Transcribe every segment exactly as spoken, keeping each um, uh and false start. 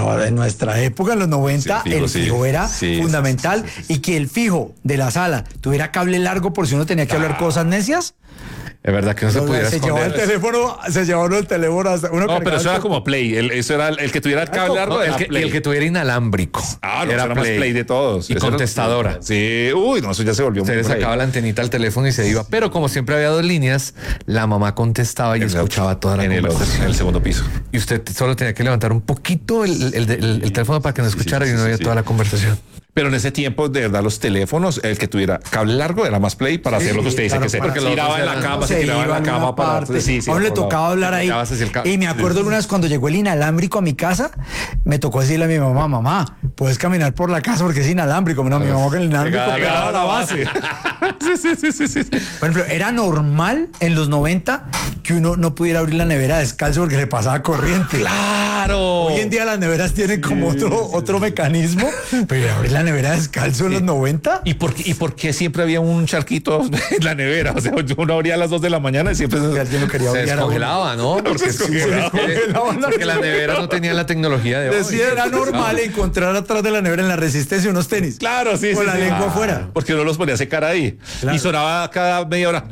no, en nuestra época, en los noventa, Sí, fijo, el sí. fijo era Sí, fundamental, sí, sí, sí. y que el fijo de la sala tuviera cable largo por si uno tenía que hablar cosas necias. Es verdad que no se O sea, pudiera se llevaba el esconder. teléfono, se llevaba uno el teléfono hasta uno No, pero cargaba eso el era como Play. El, eso era el, el que tuviera el cable largo. No, el era que, Play. el que tuviera inalámbrico. Ah, no, era más Play de todos. Y Eso era- contestadora. Sí, uy, no, eso ya se volvió Se muy le por ahí. sacaba la antenita al teléfono y se iba. Pero como siempre había dos líneas, la mamá contestaba y En el- escuchaba toda la en el, otro, conversación. en el segundo piso. Y usted solo tenía que levantar un poquito el, el- el- el teléfono para que no Sí, sí, escuchara sí, y no sí, oía sí. toda la conversación. Pero en ese tiempo, de verdad, los teléfonos, el que tuviera cable largo era más Play para Sí, hacer lo que usted dice claro, que se porque los tiraba otros en la eran- cama, se, se tiraba en iba la a cama alguna para... parte. Sí, sí, a uno le por lado. tocaba hablar ahí. Tirabas hacia el cable. Y me acuerdo una vez cuando llegó el inalámbrico a mi casa, me tocó decirle a mi mamá, mamá, puedes caminar por la casa porque es inalámbrico. No, mi mamá con el inalámbrico Pegada- pegado a la base. Sí, sí, sí, sí, sí. Por ejemplo, era normal en los noventa que uno no pudiera abrir la nevera descalzo porque le pasaba corriente. ¡Claro! Hoy en día las neveras tienen como otro, otro mecanismo, pero abrir la nevera descalzo en los noventa. ¿Y por, qué, ¿Y por qué siempre había un charquito en la nevera? O sea, uno abría a las dos de la mañana y siempre... Que alguien lo quería Se odiar a uno. descongelaba, ¿no? Porque, Se descongelaba. porque- porque las neveras no tenían la tecnología de hoy. Decía, era normal encontrar atrás de la nevera en la Resistencia unos tenis. Claro, sí, Con sí, la sí. lengua Ah, afuera. Porque uno los ponía a secar ahí. Claro. Y sonaba cada media hora.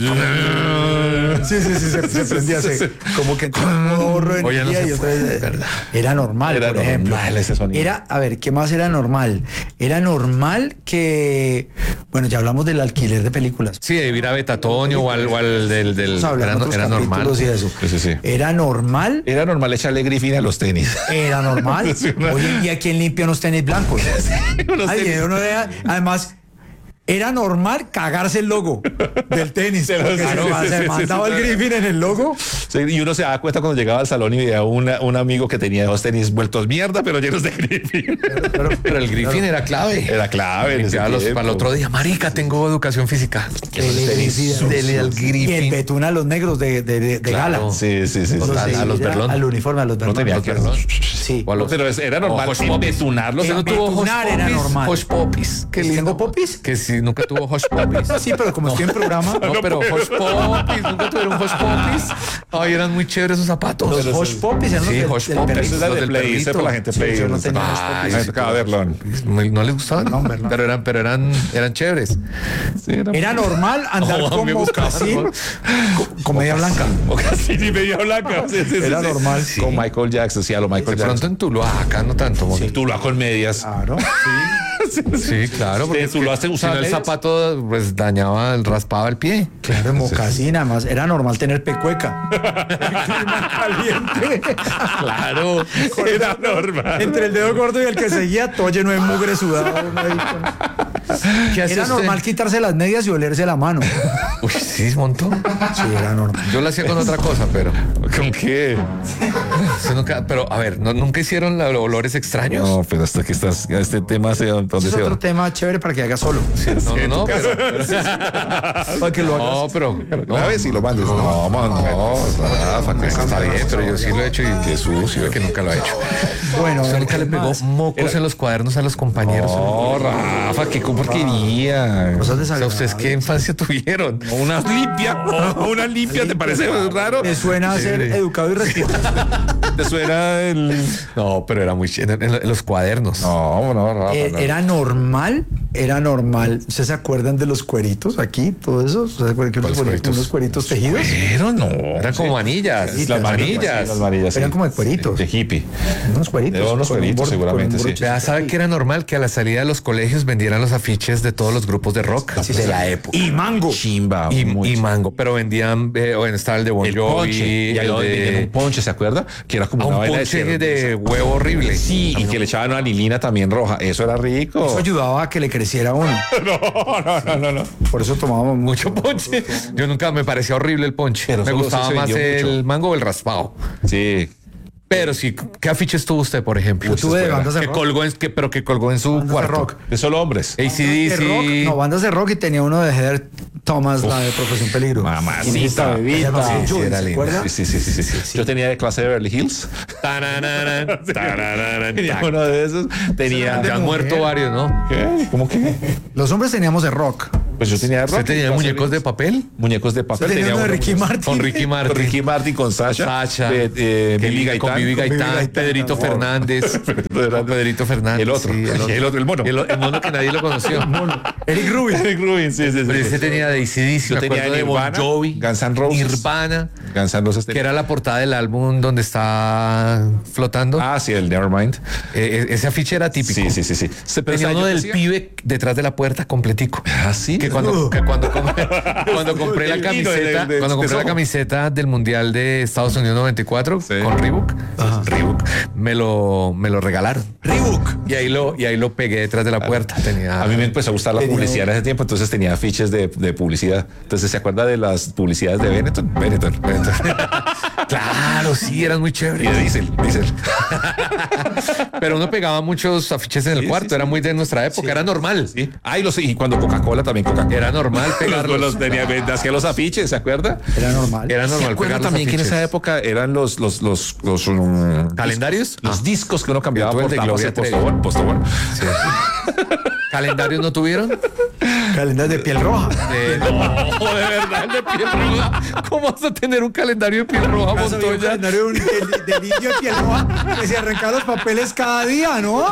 Sí, sí, sí, se, se prendía así, como que entraba en modo ahorro de Oye, no energía se y otra puede, vez, es verdad. Era normal, Era por ejemplo. normal ese sonido. Era, a ver, ¿qué más era normal? Era normal que, bueno, ya hablamos del alquiler de películas. Sí, de ir a Betatonio o al, o al del... del Vamos a hablar era en no- otros era normal. capítulos y eso. Sí, sí, sí. Era normal, Era normal echarle Griffin a los tenis. era normal. Sí, una- Hoy en día, ¿quién limpia unos tenis blancos? Unos Ay, tenis. uno era- además, era normal cagarse el logo del tenis. Se lo- Porque sí, se, sí, lo- sí, se sí, sí, mandaba sí, el sí. Griffin en el logo. Sí, y uno se daba cuenta cuando llegaba al salón y veía una, un amigo que tenía dos tenis vueltos mierda, pero llenos de Griffin. Pero, pero el Griffin era clave. Era clave en ese Limpiaba los- tiempo. para el otro día, marica, tengo educación física. Dele, Dele, dele al Y el Griffin. betún a los negros de, de, de, de Claro. gala. Sí, sí, sí. O sí. sea, a- a los era Berlón. Al uniforme, a los No Berlón. tenía los que... Berlón. Sí. O a los- Pero es- era normal o Hush Puppies. betunarlos. Que no Eh, tuvo Hush betunar era Puppies. normal. Hush Puppies. Qué ¿Tengo lindo. popis? Que si nunca tuvo Hush Puppies. Sí, pero como estoy en programa, No, pero Hush Puppies, nunca tuvieron Hush Puppies. Ay, eran muy chéveres esos zapatos. los Hush Poppies eran los Sí, del- Hush del Puppies. perrito. Eso es la Los de del Play, perrito. esa por la gente Sí, Play. yo no ¿no? tenía Hush Ay, A mí me sí, tocaba verlo. ¿No, no les gustaban? No, ¿verdad? Pero eran, pero eran, eran chéveres. Sí, era... Era normal andar Oh, con me gustaba, mocasín, ¿no? co- comedia blanca. O casi ni media blanca. Sí, sí, sí, Era sí. normal. Con Michael Jackson, sí, a lo De Michael pronto Jackson. en Tuluá, acá no tanto. Moni. Tú lo haces con medias. Claro. Sí, claro. Porque Sí, Tuluá se si usaba no, el medias. zapato pues dañaba, raspaba el pie. Claro, en mocasín, además era normal tener pecueca. El clima caliente. Claro. Era normal. Entre el dedo gordo y el que seguía, todo lleno de mugre sudado. uno ahí con- ¿Qué hace Era usted? normal quitarse las medias y olerse la mano. Uy, sí, un montón. Sí, era normal. Yo lo hacía con otra cosa, pero. ¿Con qué? eso nunca- pero, a ver, ¿no- ¿nunca hicieron la- olores extraños? No, pero hasta que estás, este tema se dónde Ese es se otro va. tema chévere para que haga solo. No, no, no, pero. Para que lo hagas. No, pero. No, A ver si lo mandes. No, man, no. Rafa, que está bien, pero yo sí lo he hecho y qué sucio, que nunca lo he hecho. Bueno, ¿Usted a ver, nunca ¿qué le pegó más? mocos en los cuadernos a los compañeros? No, Rafa, qué porquería. Cosas O sea, ¿ustedes qué desagradables. infancia tuvieron? Una limpia, una limpia, ¿te parece raro? Me suena a ser Sí. educado y respetado. ¿Te suena el...? No, pero era muy chido. En, en los cuadernos. No, no, Rafa. Eh, no. Era normal, era normal. ¿Ustedes se acuerdan de los cueritos aquí? Todo eso. ¿Ustedes se acuerdan que unos ¿Cuáles cueritos, cueritos? unos cueritos tejidos? Pero no. Eran como manillas. Sí, las las manillas. Las varillas, sí. Eran como de cueritos. De hippie. Unos cueritos. De unos con un cueritos, bor- con un seguramente, sí. broche. Ya sabe que era normal que a la salida de los colegios vendieran los afiches de todos los grupos de rock de la época. Y mango. Chimba. Y, muy y mango, pero vendían, eh, bueno, estaba el de Bon el Jovi, ponche. Y ahí el vendían un de, ponche, ¿se acuerda? Que era como a una un vaina de ponche cerdo. de huevo horrible. Sí, y que le echaban una anilina también roja. Eso era rico. Eso ayudaba a que le creciera uno. No, no, no, no, no. Por eso tomábamos mucho. Mucho ponche. Yo nunca me parecía horrible el ponche. Pero me solo gustaba se más vendió el mucho. mango o el raspado. Sí. Pero sí, ¿qué afiches tuvo usted, por ejemplo? Yo tuve de bandas de que rock. colgó en, que, pero que colgó en su Bandas de cuarto. rock. De solo hombres. De rock, A C/D C. no, bandas de rock y tenía uno de Heather Thomas, la de Profesión Peligro. Mamacita. Y esta bebida, Sí, sí, sí, era ¿se linda. acuerda? Sí, sí, sí, sí, sí. Yo tenía de clase de Beverly Hills. Tararán, tararán, Tenía tac. uno de esos. Tenía. Ya han muerto varios, ¿no? ¿Qué? ¿Cómo que? Los hombres teníamos de rock. Pues yo tenía de rock. ¿Usted tenía muñecos de papel? Muñecos de papel. Tenía uno de Ricky Martin. Con Ricky Martin. Con Ricky Martin, con Sasha. Sasha. eh, eh, Billy Gaitán. Con Bibi Gaitán, Gaitán, Pedrito por favor. Fernández. Con Pedrito Fernández. El otro. sí, el otro. El otro, el mono. El, el mono que nadie lo conoció. Eric Rubin. Eric Rubin, sí, sí, sí. Pero ese tenía de A C D C, Yo me tenía acuerdo de Bon Nirvana, Jovi, Guns N' Roses. Nirvana, Guns N' Roses. que era la portada del álbum donde está flotando. Ah, sí, el Nevermind. Eh, eh, ese afiche era típico. Sí, sí, sí, sí. Se- pero Tenía ¿sabe uno yo qué del hacía? pibe detrás de la puerta completico. Ah, sí. Que cuando, que cuando, com- cuando compré la El vino de- camiseta, de- de- cuando compré de la Soho. camiseta del Mundial de Estados Unidos noventa y cuatro Sí. con Reebok, Reebok, me lo, me lo regalaron. Reebok. Y ahí lo, y ahí lo pegué detrás de la puerta. Tenía, A mí me empezó a gustar la Tenía- publicidad en ese tiempo, entonces tenía afiches de, de publicidad. Entonces, ¿se acuerda de las publicidades de Benetton? Benetton, Benetton. Claro, sí, eran muy Y chéveres. de Diesel, Diesel. Pero uno pegaba muchos afiches en el Sí, cuarto, sí, era sí. muy de nuestra época, era normal. Sí. Ah, y, los, y cuando Coca-Cola también Coca-Cola. Era normal Los, pegarlos. los tenía, hacía los afiches, ¿se acuerda? Era normal. Era ¿Se normal acuerda pegar los también que en afiches. esa época eran los los los los um, ¿Calendarios? Los Ah. discos que uno cambiaba Yo tuve por el de tapas Gloria de Trevi. Postobón, Postobón. ¿Calendarios no tuvieron? Calendario de piel roja. Eh, no, de verdad, el de piel roja. ¿Cómo vas a tener un calendario de piel roja, ¿Acaso había un Montoya? calendario de un- del, del indio de piel roja que se arrancaba los papeles cada día, ¿no?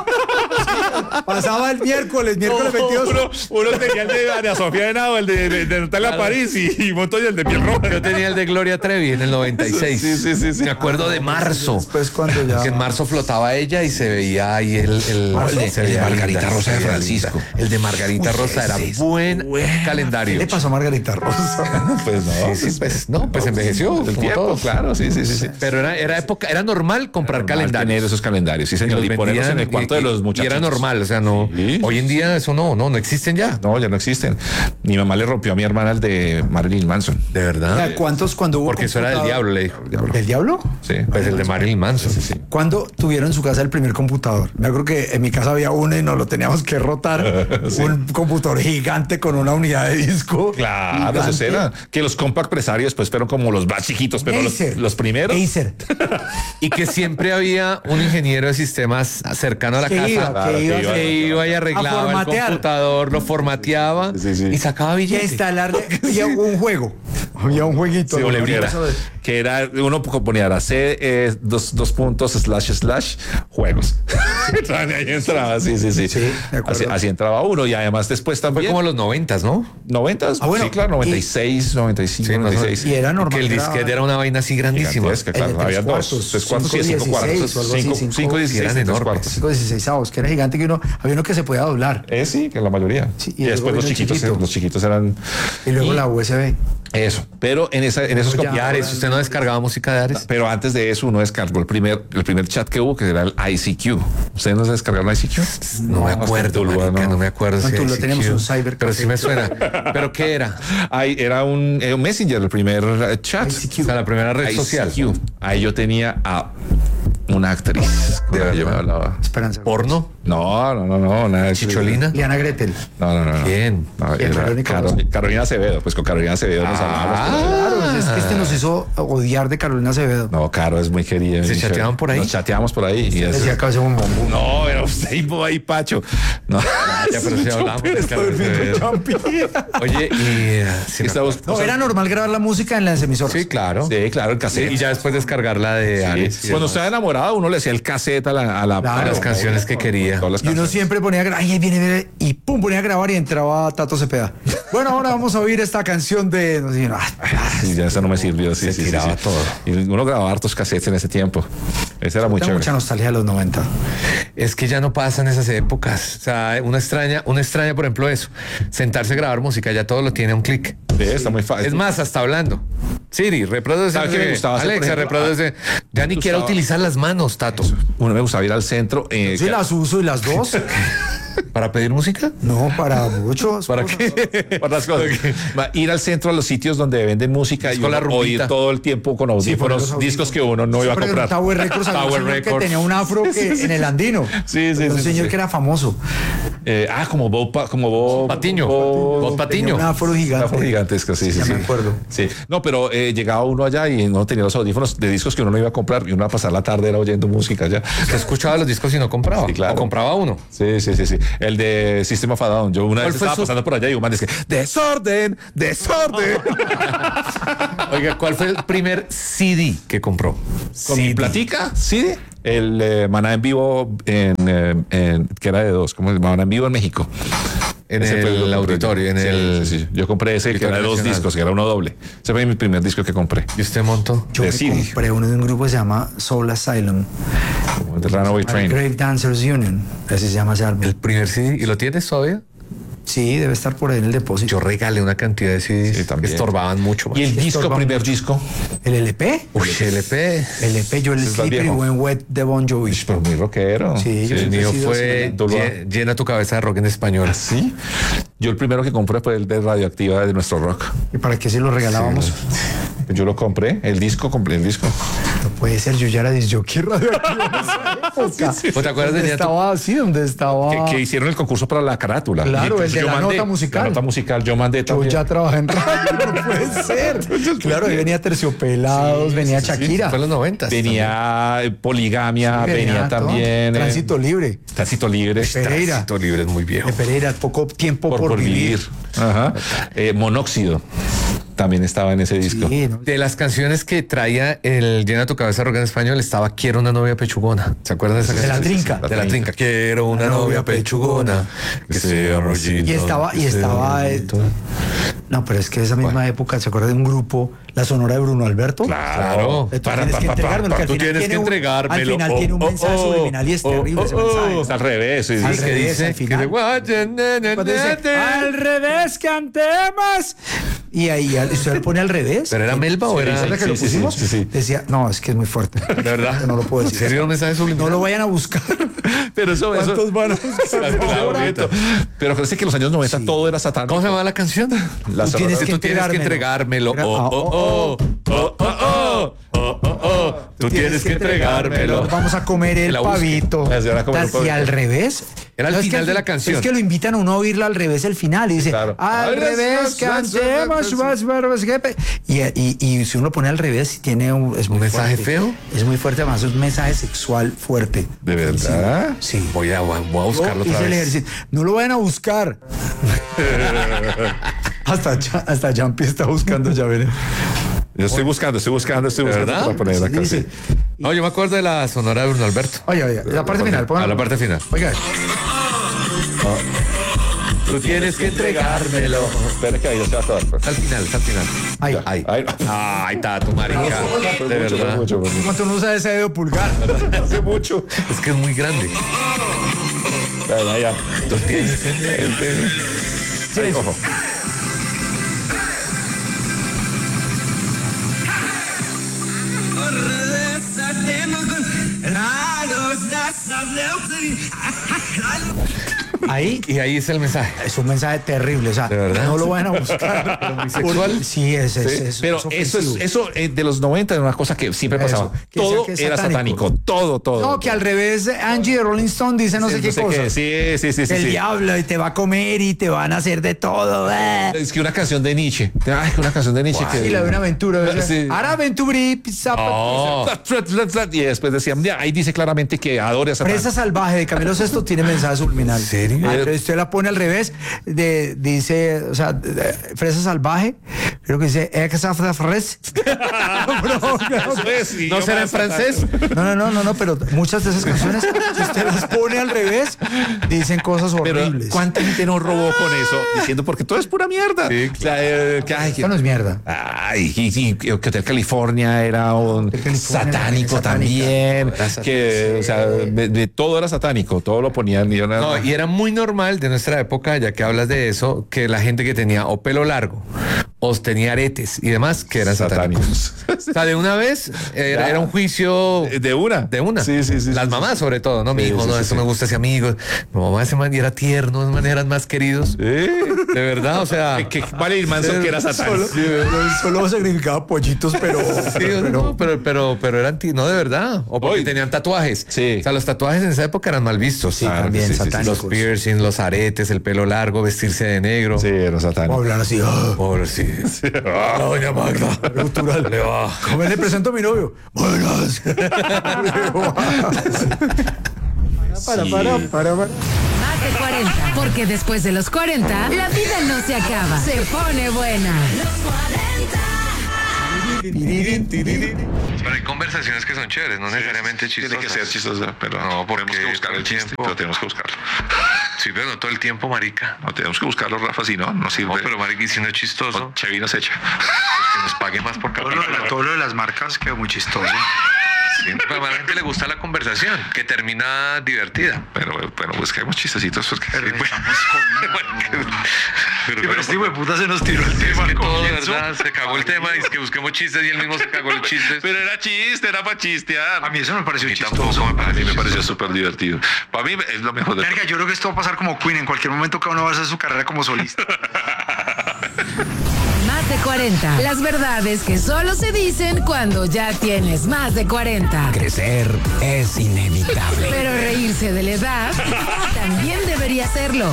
Sí, pasaba el miércoles, miércoles veintidós. Uno, uno tenía el de Ana Sofía Henao, el de, de, de Natalia París y, y Montoya el de piel roja. Yo tenía el de Gloria Trevi en el noventa y seis. Sí, sí, sí, sí. Me acuerdo de marzo. Después cuando ya... Que en marzo flotaba ella y se veía ahí el, el, ¿Marzo? se El de veía Margarita linda, Rosa de se veía Francisco. linda. El de Margarita Rosa era ese es buen ¿Qué calendario. le pasó a Margarita Rosa? Pues no. Sí, sí, pues no, pues envejeció. El como tiempo, todos. claro, sí, sí, sí. sí. Pero era, era época, era normal comprar Normal tener calendarios. esos calendarios, sí, Y señor. los Y, ponerlos en el vendían cuarto y- de los y- muchachos. Y era normal, o sea, no. Sí. Hoy en día eso no, no, no existen ya. No, ya no existen. Mi mamá le rompió a mi hermana el de Marilyn Manson. De verdad. Mira, ¿cuántos cuando hubo Porque eso era del computador- diablo, le dijo. ¿Del diablo? Sí. Pues el de Marilyn Manson. Sí, sí. ¿Cuándo tuvieron en su casa el primer computador? Me acuerdo que en mi casa había uno y nos lo teníamos que rotar. Sí. Un computador gigante con una unidad de disco. Claro, eso gigante. era. Que los compact presarios pues fueron como los más chiquitos, pero los, Acer. los primeros. Acer. Y que siempre había un ingeniero de sistemas cercano a la Que casa iba, Claro, que iba, que iba. que iba y arreglaba A el formatear. computador, lo formateaba Sí, sí. y sacaba que billetes. instalarle había un juego. Había un jueguito. Sí, ¿no? bolebrita. Eso de- Que era, uno ponía la C, eh, dos, dos puntos, slash, slash, juegos. Ahí entraba, sí, sí, sí. Sí, de acuerdo. así, así entraba uno y además después Fue también. como los noventas, ¿no? noventas, Ah, bueno, sí, claro, noventa y seis, noventa y cinco, Sí, más o noventa y menos. seis. Y era normal. Que el era- disquete era una vaina así grandísima. Gigantesca, El de claro. tres Había dos, cuartos, tres cuartos y cinco cinco cuartos. dieciséis o algo así, Cinco, cinco- cinco dieciséis, eran tres enormes. cuartos. cinco dieciséis, que era gigante, que uno, había uno que se podía doblar. Eh, sí, que la mayoría. Sí, y y después luego los vino el chiquitos, chiquito. los chiquitos eran Y luego y- la U S B. eso. Pero en esa, en esos Ya, comp- Y Ares, ¿usted no descargaba música de Ares? pero antes de eso uno descargó el primer, el primer chat que hubo, que era el I C Q. ¿Ustedes no se descargaron el I C Q? No me acuerdo, Tuluá, marica, no me acuerdo. No, si tú I lo C teníamos Q. un cyber Pero café. sí me suena. ¿Pero qué era? Ahí era un, eh, un Messenger, el primer eh, chat. I C Q. O sea, la primera red I C Q. social. Ahí yo tenía a una actriz con la que yo me hablaba. Esperanza. ¿Porno? No, no, no, no. Una actriz. ¿Chicholina? Liana Gretel. No, no, no. no. ¿Quién? No, ¿Quién? era Verónica Caro- Rosa. Carolina Acevedo. Pues con Carolina Acevedo nos hablábamos. Claro, es que este nos hizo odiar de Carolina Acevedo. No, Caro es muy querida. ¿Se muy chateaban chévere. por ahí? Nos chateamos por ahí. Y es- Decía que hacía un bombón. no, era usted y ahí, Pacho. No, Ya, pero si hablamos de Carolina Acevedo. Oye, y... eh, sí, me Estamos- No, o sea, era normal grabar la música en las emisoras. Sí, claro. Sí, claro, el cassette. Y ya después descargarla de Sí. Ares. y Cuando demás. estaba enamorado, uno le hacía el cassette a la, a la Claro. a las canciones que quería. Todas las Y uno canciones. siempre ponía a grabar, ay, ahí viene, viene, y pum, ponía a grabar y entraba Tato Cepeda. Bueno, ahora vamos a oír esta canción de. No sé, ah, Sí, ya esa no me sirvió. Sí, Se sí, sí, tiraba sí. todo. Y uno grababa hartos cassettes en ese tiempo. Ese era muy tengo chévere. mucha nostalgia de los noventa. Es que ya no pasan esas épocas. O sea, una extraña, una extraña, por ejemplo, eso. Sentarse a grabar música, ya todo lo tiene a un clic. Sí, está muy fácil. Es más, hasta hablando. Siri, reproduce. ¿Sabe qué me gustaba hacer, por Alexa, ejemplo? reproduce. Ya ni me quiero gustaba- utilizar las manos, Tato. Uno me gustaba ir al centro. eh, Sí, que- las uso y las dos. ¿Para pedir música? No, para muchos. ¿Para cosas. qué? Para las cosas. Va, ir al centro a los sitios donde venden música y con la uno rumbita. oír todo el tiempo con Sí, poner audífonos, los discos audífonos. que uno no iba a Siempre en comprar. Tower Records había un Tower señor que Records. tenía un afro que, en el andino. Sí, sí, Un sí, señor sí. que era famoso. Eh, ah, como Bob, Pa- como Bob Patiño. Bob- Bob Tenía Patiño. un afro gigante. Afro gigantesca, sí, sí, Ya sí. me acuerdo. Sí. No, pero eh, llegaba uno allá y no tenía los audífonos de discos que uno no iba a comprar y uno iba a pasar la tarde era oyendo música allá. Usted escuchaba los discos y no compraba. Sí, claro. O compraba uno. Sí, sí, sí, sí. El de System of a Down. Yo una ¿Cuál vez fue estaba su- pasando por allá y un man dice, desorden, desorden. Oiga, ¿cuál fue el primer C D que compró? Con mi platica, sí. El eh, Maná en vivo en, eh, en- que era de dos, como Maná en vivo en México. En Ese fue el lo que compré auditorio, yo. en Sí, el- sí, sí. Yo compré ese que era de dos Nacional. discos, que era uno doble. Ese fue mi primer disco que compré. ¿Y usted montó? Yo de me C D. compré uno de un grupo que se llama Soul Asylum. Como The Runaway Train. Grave Dancers Union. Así se llama ese álbum. El primer C D. ¿Y lo tienes todavía? Sí, debe estar por ahí en el depósito. Yo regalé una cantidad de C Ds Sí, que también. estorbaban mucho. Y el man. disco, Estorba primer mucho. disco. ¿El L P? Uy, L P. El L P, yo el Ese es más Slippery viejo. When Wet de Bon Jovi. Uy, pero muy rockero. Sí, yo El siempre he mío sido fue así, Dolor. Lle- Llena tu cabeza de rock en español. Sí. Yo el primero que compré fue el de Radioactiva de nuestro rock. ¿Y para qué se lo regalábamos? Yo lo compré, el disco, compré el disco. No puede ser, yo ya era disjockey radioactivo en esa época. ¿O te acuerdas de ¿Dónde Llena tu- estaba así? ¿Dónde estaba? Que, que hicieron el concurso para la carátula. Claro, Y entonces el de yo la nota musical. La nota musical, yo mandé Yo también. ya trabajé en radio, no puede ser. Claro, ahí venía Terciopelados, venía Shakira. Fue en los noventas. Venía eh, Poligamia, Sí, venía, venía todo. también. eh, Tránsito libre. Tránsito Libre. Pereira. Tránsito Libre es muy viejo. De Pereira, poco tiempo Por, por, por vivir. Ajá. Eh, Monóxido también estaba en ese disco. Sí, ¿no? De las canciones que traía el Llena tu cabeza de rock en español estaba Quiero una novia pechugona. ¿Se acuerdan de esa De canción? la trinca. De la trinca. Quiero una novia pechugona que sea rollito. Y estaba, y que sea estaba. eh, rollito. no, pero es que esa misma época, ¿se acuerda de un grupo, La Sonora de Bruno Alberto? Claro. Tú Para, tienes que pa, pa, entregármelo, pa, que al tú final tienes tiene que un- entregármelo. Al final Oh, tiene un oh, mensaje oh, subliminal y es oh, terrible ese oh, mensaje. oh, está al revés. Sí, Al sí. ¿Qué revés, dice? al final. Que dice, Cuando dice, al revés, cantemos. Y ahí al- usted le pone al revés. ¿Pero era Melba o ¿Se era...? acuerda que sí, lo sí, pusimos? sí, sí. Decía, no, es que es muy fuerte. ¿De verdad? No lo puedo ¿En decir. serio era un mensaje subliminal? No lo vayan a buscar. Pero eso, eso. ¿Cuántos van a buscar? Claro, bonito. Pero parece que en los años noventa todo era satánico. ¿Cómo se llama la canción? La Tú Sonora- tienes que Tú tienes que entregármelo. Era- Oh, oh, oh. Oh, oh, oh. Oh, oh, oh. Tú tienes que entregármelo. Vamos a comer el Que la busque. pavito. La señora come el Tal- Y pavito. al revés. Era el No, es que final al de la fin- canción. Es que lo invitan a uno a oírla al revés el final. Y dice, Claro. al Ay, revés, es- es- cantemos. es- vas, vas, vas, jefe. Y, y, y si uno lo pone al revés, tiene un, es muy ¿Un mensaje fuerte. feo? Es muy fuerte, además es un mensaje sexual fuerte. ¿De verdad? Sí. Voy a, voy a buscarlo Yo otra hice el vez. ejercicio. No lo vayan a buscar. hasta, ya- hasta Jampi está buscando, ya veré. Yo estoy buscando, estoy buscando, estoy ¿De buscando verdad? para poner acá. Dice, sí. No, yo me acuerdo de la sonora de Bruno Alberto. oye, oye, la parte final. A póngalo. la parte final. Oiga, Tú tienes que entregármelo. Espera que ahí ya se va a acabar, pues. Al final, al final. ahí. Ahí. Ay, Ay, está tu marica. Fue De mucho, fue verdad. mucho, fue mucho. ¿Cuánto no usa ese dedo pulgar? Hace mucho. Es que es muy grande. Ya, ya, ya. Tú tienes que Ay, ojo. Ahí Y ahí es el mensaje. es un mensaje terrible, o sea, ¿De verdad? no lo vayan a buscar. Pero muy sexual. Por- Sí, es, es, Sí, es- pero es eso es ofensivo. eso eh, de los noventa era una cosa que siempre Eso, pasaba. que Todo sea que es era satánico. satánico, todo, todo. No, que al revés, Angie de Rolling Stone dice no sé qué cosa. Sí, sí, sí, sí. El sí. diablo y te va a comer y te van a hacer de todo. eh. Es que una canción de Nietzsche. Ay, que una canción de Nietzsche que. Y la de una aventura. o sea, Sí. Ahora aventurí, pizza, Oh. Flat, flat, flat, flat. Y después decían, ya, ahí dice claramente que adore a Satán. Presa salvaje de Camilo Sesto tiene mensaje subliminal. ¿En serio? usted la pone al revés, de, dice, o sea, de- de- fresa salvaje, creo que dice ex after fres. Eso es, y ¿No yo será en más Satán. francés? No, no, no, no, no, pero muchas de esas canciones, si usted las pone al revés, dicen cosas Pero horribles. ¿cuánta gente no robó con eso? Diciendo porque todo es pura mierda. Sí, O sea, eh, que, ay, que- Esto no es mierda. Ay, y, y- que Hotel California era un Hotel California satánico era también. Era satánico. Que, o sea, de, de todo era satánico, todo lo ponían. Y era- No, y era muy normal de nuestra época, ya que hablas de eso, que la gente que tenía o pelo largo o tenía aretes y demás que eran satánicos. Satánicos. O sea, de una vez era, era un juicio De una. de una. Sí, sí, sí. Las sí, mamás sí. sobre todo, ¿no? Mi Sí, hijo, sí, no, sí, eso sí. me gusta ese amigo. Mi mamá ese man era tierno, ese man eran más queridos. ¿Eh? De verdad, o sea. Que, que Marilyn Manson que era satánico. Solo, solo sacrificaba pollitos, pero... Sí, pero, no, pero, pero, pero eran ti- no de verdad. O porque Oy. tenían tatuajes. Sí. O sea, los tatuajes en esa época eran mal vistos. Sí, Claro, también sí, sí, sí. satánicos. Los piercings, los aretes, el pelo largo, vestirse de negro. Sí, era O satánico. hablar así. ah, Pobre sí. Doña Magda. Cultural. Le va. ¿Cómo le presento a mi novio? Buenas. para, Sí. para, para, para. Más de cuarenta. Porque después de los cuarenta, la vida no se acaba. Se pone buena. Pero hay conversaciones que son chéveres, no necesariamente chistosas. Tiene que ser chistosa, pero No, porque tenemos que buscar el chiste, tiempo- pero tenemos que buscarlo. Sí, pero no todo el tiempo, marica. No tenemos que buscarlo, Rafa, si no, no sirve. No, pero marica, y si no es chistoso, O Chevy nos echa. pues que nos pague más por Todo capítulo. lo, de- todo lo de las marcas quedó muy chistoso. Sí, pero a la gente le gusta la conversación, que termina divertida. Pero bueno, busquemos chistecitos porque Pero sí, bueno. estamos comiendo. Pero, Sí, pero este hijo de puta se nos tiró el es tema que al todo, de comienzo. verdad, se cagó el tema y es que busquemos chistes y él mismo se cagó los chistes. Pero era chiste, era para chistear. A mí eso me pareció A mí chistoso. tampoco me A mí me chistoso. pareció súper divertido. Para mí es lo mejor de Verga, yo creo que esto va a pasar como Queen. En cualquier momento cada uno va a hacer su carrera como solista. Más de cuarenta. Las verdades que solo se dicen cuando ya tienes más de cuarenta. Crecer es inevitable. Pero reírse de la edad también debería serlo.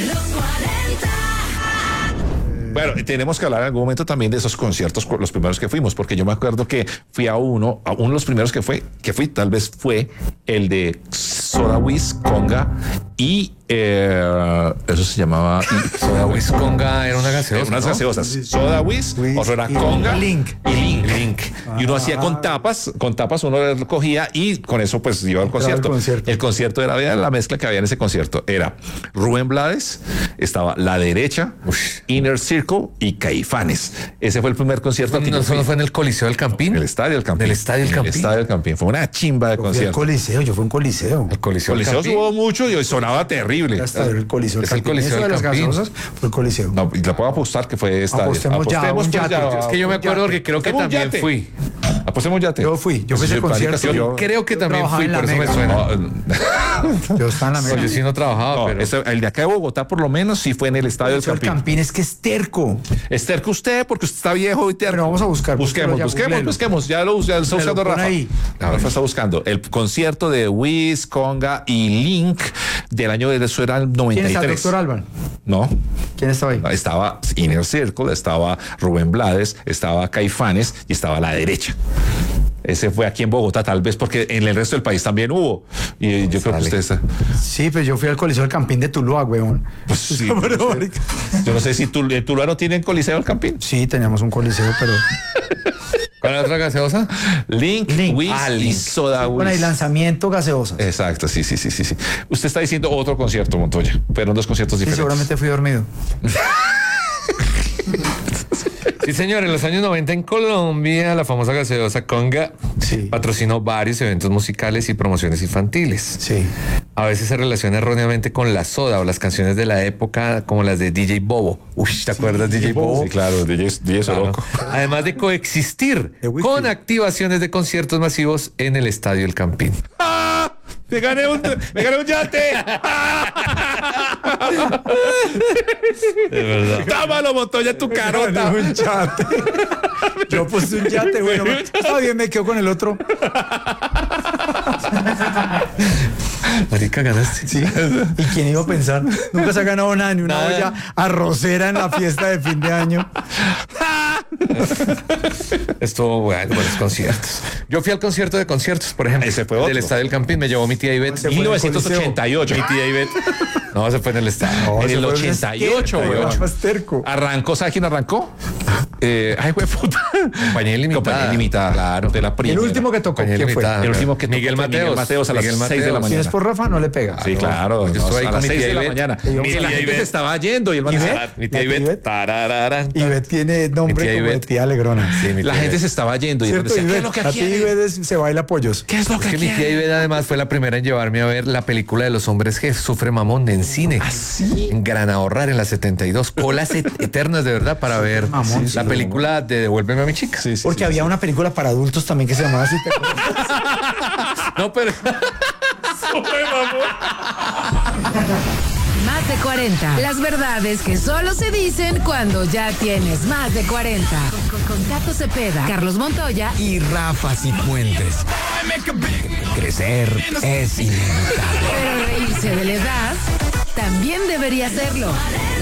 Bueno, tenemos que hablar en algún momento también de esos conciertos, los primeros que fuimos, porque yo me acuerdo que fui a uno, a uno de los primeros que fue, que fui, tal vez fue el de Soda Whiz, Conga y eh, eso se llamaba y- Soda Whiz Conga era una gaseosa, unas ¿no? gaseosas, Soda Whiz, Whiz otro era y Conga Link. y Link, Link. Y uno hacía con tapas, con tapas uno lo cogía y con eso pues iba al concierto. concierto. El concierto era, vean la mezcla que había en ese concierto, era Rubén Blades, estaba La Derecha, Inner Circle y Caifanes. Ese fue el primer concierto al que No, yo eso no fui. fue en el Coliseo del Campín. En el Estadio del Campín. Del Estadio del En el Campín. Estadio del Campín. Fue una chimba de Yo fui al concierto. coliseo, yo fui a un coliseo. El Coliseo del Coliseo Campín. hubo mucho y sonaba terrible. Hasta el coliseo. Es el Campín. Coliseo Eso de del las Campín. gaseosas fue el coliseo. No, y le puedo apostar que fue estadio. Apostemos ya, un pues, yate. Es que yo me acuerdo porque creo que Apostemos también yate. fui. Apostemos yate. Yo fui, yo fui a ese Sí, marica, concierto. sí, yo- Creo que Yo también trabajaba fui, en la por eso me Mega. suena. Yo estaba en la No, mesa. yo sí no trabajaba, No, pero... ese- el de acá de Bogotá, por lo menos, sí fue en el Estadio del El Campín. Campín es que es terco. Es terco usted porque usted está viejo y terco. Pero vamos a buscar, Busquemos, búsquelo ya, busquemos, googlelo. busquemos. Ya lo, ya lo está Me lo buscando pone Rafa. ahí. Rafa está buscando el concierto de Wiz, Conga y Link del año de eso era el ¿Quién noventa y está, tres. doctor Alban? No, ¿Quién estaba ahí? estaba Inner Circle, estaba Rubén Blades, estaba Caifanes y estaba La Derecha. Ese fue aquí en Bogotá, tal vez porque en el resto del país también hubo. Y yo creo que usted está. Sí, pues yo fui al coliseo del Campín de Tuluá, weón. Pues sí, Pero, pues, marica. yo no sé si Tul- en Tuluá no tienen Coliseo del Campín. Sí, teníamos un coliseo, pero... ¿Cuál era la otra gaseosa? Link, Link. Wiz Ah, y Link. Soda Bueno, y Wiz. lanzamiento gaseosa. Exacto, sí, sí, sí, sí, sí. Usted está diciendo otro concierto, Montoya, pero dos conciertos Sí, diferentes. seguramente fui dormido. Sí, señor, en los años noventa en Colombia, la famosa gaseosa Conga Sí. patrocinó varios eventos musicales y promociones infantiles. Sí. A veces se relaciona erróneamente con la soda o las canciones de la época, como las de D J Bobo. Uy, ¿te acuerdas de D J Bobo? Sí, claro, D J, D J Claro. Soroco. Además de coexistir De whisky. con activaciones de conciertos masivos en el Estadio El Campín. ¡Ah! ¡Me gané un, me gané un yate! De verdad. ¡Dámalo, Montoya, tu carota! Un yate. Yo puse un yate, bueno. Está bien, me quedo con el otro. Marica, ganaste. Sí. ¿Y quién iba a pensar? Nunca se ha ganado nada, ni una Nada. olla arrocera en la fiesta de fin de año. Estuvo bueno, buenos conciertos. Yo fui al concierto de conciertos, por ejemplo. Ese fue otro. Del Estadio El Campín. Me llevó mi tía Ivette. Ese fue mil novecientos ochenta y ocho. Mi tía Ivette. No, se fue en el estadio. En el Ese fue un ochenta y ocho, esterco, weón. weón, más terco. Arrancó, ¿sabe quién arrancó? Eh, ay, güey, puta. Compañía ilimitada. Compañía ilimitada, claro, de la El primera. último que tocó, Compañía ¿quién fue? ilimitada. El último que Miguel tocó fue Mateos. Miguel Mateos a las Miguel seis de la Mateos. Si mañana. es por Rafa, no le pega. Sí, claro. Yo no, estuve ahí a con las mi seis tía de la Ivette. mañana. Y Y mi la tía gente Ivette. se estaba yendo y el man ¿Ivette? estaba- Mi tía ¿La tía Ivette. Ivette? tarararán. Ivette tiene nombre Mi tía como de Ivette. tía Alegrona. Sí, mi la tía gente Ivette. se estaba yendo y él ¿Cierto, decía, ¿qué es Ivette? lo que A ti quiere? Ivette es- se baila pollos. ¿Qué es lo Es que que mi quiere? tía Ivette además fue la primera en llevarme a ver la película de los hombres que sufre mamón en cine. ¿Ah, sí? En Gran Ahorrar en la setenta y dos. Colas et- eternas de verdad para ver mamón, la sí, película de Devuélveme a mi chica. Sí, sí, Porque sí, había sí. una película para adultos también que se llamaba así. ¿te acuerdas? No, pero Más de cuarenta. Las verdades que solo se dicen cuando ya tienes más de cuarenta. Con, con, con Tato Cepeda, Carlos Montoya y Y Rafa Cifuentes. Crecer es inevitable. pero reírse de la edad también debería serlo.